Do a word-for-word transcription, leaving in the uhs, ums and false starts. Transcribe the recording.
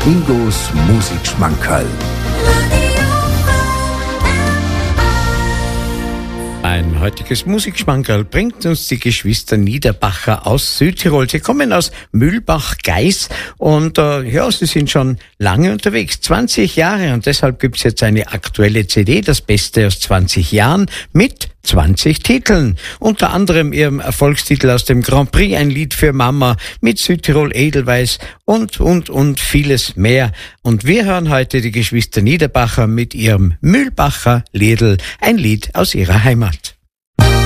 Ingos Musikschmankerl. Ein heutiges Musikschmankerl bringt uns die Geschwister Niederbacher aus Südtirol. Sie kommen aus Mühlbach-Gais und äh, ja, sie sind schon lange unterwegs, zwanzig Jahre, und deshalb gibt's jetzt eine aktuelle C D, das Beste aus zwanzig Jahren, mit zwanzig Titeln. Unter anderem ihrem Erfolgstitel aus dem Grand Prix, ein Lied für Mama, mit Südtirol Edelweiss und, und, und vieles mehr. Und wir hören heute die Geschwister Niederbacher mit ihrem Mühlbacher Liedl, ein Lied aus ihrer Heimat.